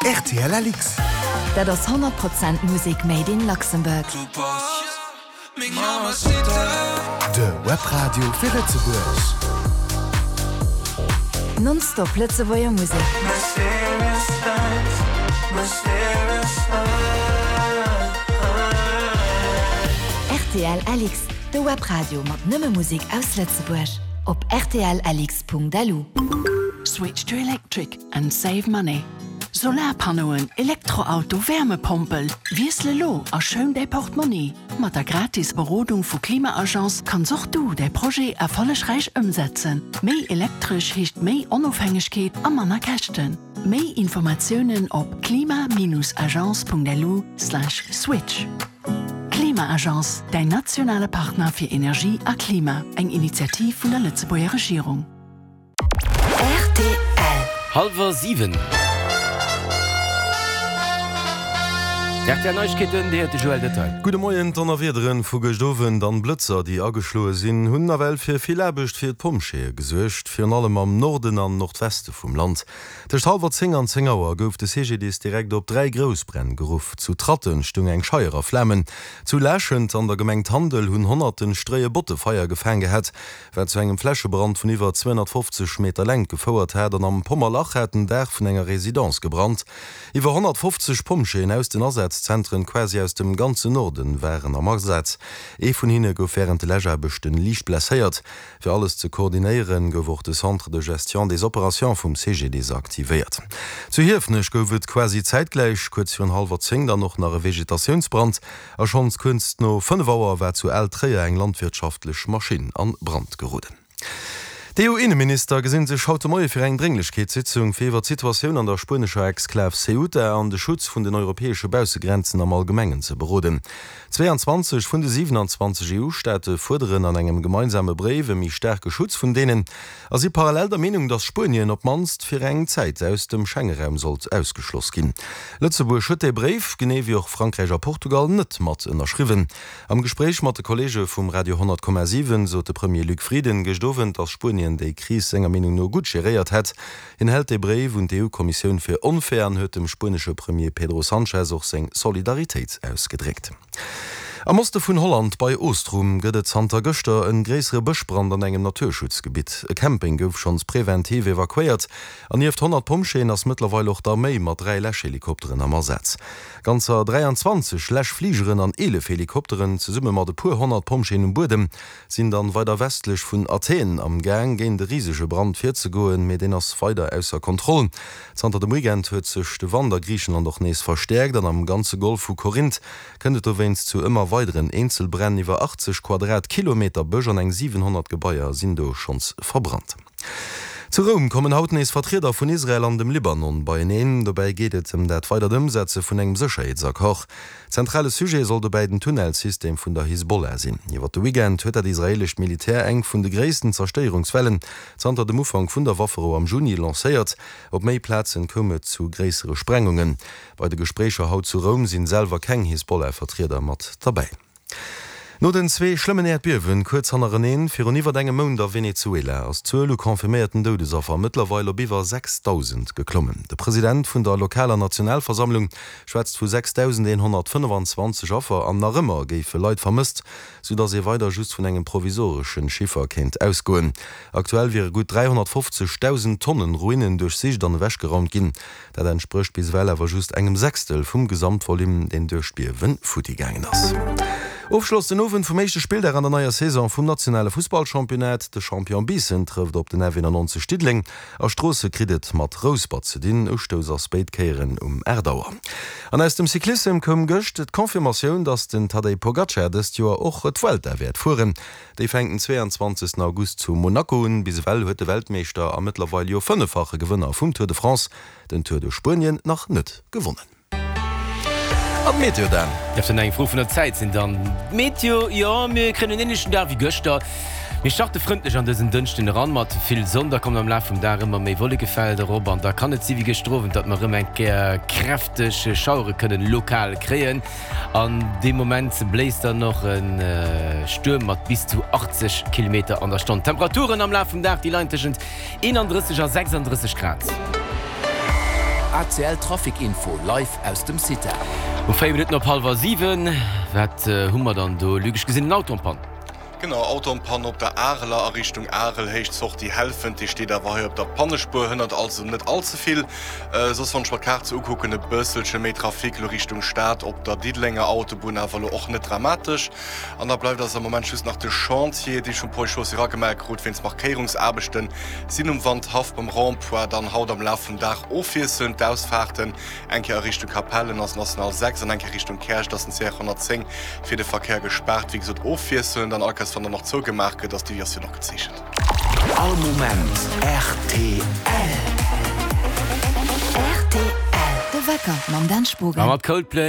RTL Alix. Dat ass 100% Musik made in Luxemburg. De Webradio fir Lützeburg. Non-stop Lützeburger Musik. RTL Alix, de Webradio mat nëmme Musik aus Lützeburg. Op rtlalix.delu. Switch to electric and save money. Solarpanoen, Elektroauto, Wärmepumpel. Wiesle lo a schön de Portemonnaie. Mit der gratis Berodung vu Klimaagence kannst auch du de Projekt erfolgreich umsetzen. Mei elektrisch hecht mei Unabhängigkeit am manner Kächten. Mei Informationen op klima-agence.delu/switch. Klimaagence, dein nationale Partner für Energie a Klima, eng Initiative von der Lützeburger Regierung. RTL. 6:30. Gute Morgen, dann erwiederen vu Gestoven, dann Blitzer, die ageschloe sinn, hunnerwel fir viel Äbecht fir d'Pomschee gesuercht, fir allem am Norden an Nordweste vum Land. Decht halber 10 an 10 Auer gouf de CGDs direkt op 3 Grosbrenn geruf, zu Tratten stung eng scheierer Flemmen, zu läschend an der Gemengt Handel hunn 100 Streie Bottefeier gefänge hett, wer zu engem Fläschebrand vun iwwer 250 Meter leng gefauert hett an am Pommerlach hätten der vun enger Residenz gebrannt. Iwer 150 Pomscheen aus den Ersatzzentren quasi aus dem ganzen Norden wären am Marktsetz. Vun hinne gouf während de Lägerbechten Liicht blessiert. Für alles zu koordinieren gewort de Centre de Gestion des Operations vum CGD aktiviert. Zu Hifnech goufet quasi zeitgleich kurz vun 9:30 dann noch nach Vegetationsbrand. A schons kunst no 5 Auer wär zu L3 eng landwirtschaftlich Maschinen an Brand geroden. Der EU-Innenminister gesinn sech haut moi fir eng Dringlichkeitssitzung fir iwwer Situationun an der spanischer Exklave Ceuta an de Schutz vun den europäesche Bausegrenzen am Allgemengen ze beroden. 22 vun de 27 EU-Städte forderen an engem gemeinsame Brewe mi stärke Schutz vun denen, as sie parallel der Meinung, dass Spanien op manst fir eng Zeit aus dem Schengenraum sollt ausgeschloss gin. Lützeburg schut der Brief, gene wie auch Frankreich a Portugal net mat ënnerschriwen. Am Gespräch mat de Kollege vum Radio 10,7 so de Premier Luc Frieden gestowen, dass Spanien déi Krise enger Meinung no gut geriert hett, enhält de Brev und die EU-Kommission fir unfairen huet dem spanische Premier Pedro Sánchez och seg Solidarität ausgedregt. Am Oste vun Holland bei Ostrum gëtt Santa Göster en gräsere Bëchbrand an engem Naturschutzgebiet. E Camping gouf schons präventiv evakuiert, an 100 Pomscheen ass mittlerweile auch d'Armee mat 3 Lächhelikopteren am Ersatz. Ganzer 23 Lächfliegeren an 11 Helikopteren ze summe mat de pur 100 Pomscheen im Bodem sind dann weiter westlech vun Athen am Gang géint de riesige Brand fir ze goen, mit den ass weiter ausser Kontrolle. Santa dem Weekend huet sech de Wandergriechen an doch nees verstärkt, an am ganze Golf vu Korinth kënnet wennst zu immer weiteren Einzelbrennen iwwer 80 Quadratkilometer Bëger eng 700 Gebäier sind do schons verbrannt. Zu Rom kommen hautnees Vertreter vun Israel an dem Libanon bei enen, dabei geht et der weiter Umsätze vun engem Sicherheitsakoch. Zentrale Sujet soll de beiden Tunnelsystem vun der Hisbollah sinn. Iwer de Weekend huet d israelisch Militär eng vun de gréessten Zersteierungswellen zanter dem Ufang vun der Waffero am Juni lacéiert, op méi Plätzen komme zu gréisere Sprengungen. Bei de Gesprächer haut zu Rom sinn selver keng Hisbollah Vertreter mat dabei. No den 2 schlimmen Erdbeben kurz an Reneen fir un iwwer engem Moun der Venezuela aus 12 konfirmierten Dodesaffer mittlerweile biwer 6.000 geklommen. Der Präsident vun der lokaler Nationalversammlung schwätzt vu 6.125 Affer an nach Rëmmer géiffe Leiit vermisst, so dats se weiter just vun engem provisorischen Schiffer kennt ausgoen. Aktuell wie gut 350.000 Tonnen Ruinen durch sich dann wäsch geraumt ginn. Dat entspricht bis well awer just engem Sechstel vum Gesamtvolumen den Durchspiewen futigängen ass. Aufschloss den Ofen vum meeschte Spiel der an der neuer Saison vum nationale Fußballchampionat, de Champion Bissen trifft op den 90 Stidling, a Strosse kridet mat Rosbad ze din Ustoser Speitkeieren Erdauer. An aus dem Cyclism kom gëcht et Konfirmatioun, dats den Tadej Pogacar des Joer och et Welt erwert fuhren. Dei fängten 22. August zu Monaco bis well huet de Weltmeister a mittlerweile jo 5-fache Gewinner vum Tour de France, den Tour de Spanien nach net gewonnen. Ab Meteo dann. Ja, eng Fro vun der Zeit sind dann Meteo, ja, mir kënnen innnechen da wie Göster. Mir schachte frontndlich an dessen dünchten Rand mat viel Sonder kommt am La vum da immer méi wollige Felder ober an da kann et sie wie gestroen, dat man ëm eng kräftesche Schaure können lokal kreen. An dem Moment bläst dann noch een Sturm mat bis zu 80 km an der Stunde. Temperaturen am La vum Dach die Leintechend 31 a 36 Grad. RTL Trafikinfo live aus dem City. Um 5 Minuten op 6:30 wat hummer dann do lügisch gesinn Autopan. Genau, Autopan op der Areler Richtung Arel hecht zoch die helfen, die steht da war op der Pannespur hindert also net allzu viel sos van Schwkar zu gucken bësselsche Me Trafik Richtung Staat op der Diedlinger Autobahn och net dramatisch an da bleibt das am moment schüss nach de Chantier die schon gemerkt gut wenns Markierungsarbechten sinn Wandhaft beim Rampoir dann haut am Laufen Dach ofir sind ausfahrten enke Richtung Kapellen aus National 6 an enke Richtung Kersch das sind 110 fir de Verkehr gesperrt wie gesagt ofir sind dann von der noch so gemacht, dass die wir noch gezichtet. All Moment RTL. RTL, de Wecker, Mam Danspur. Coldplay.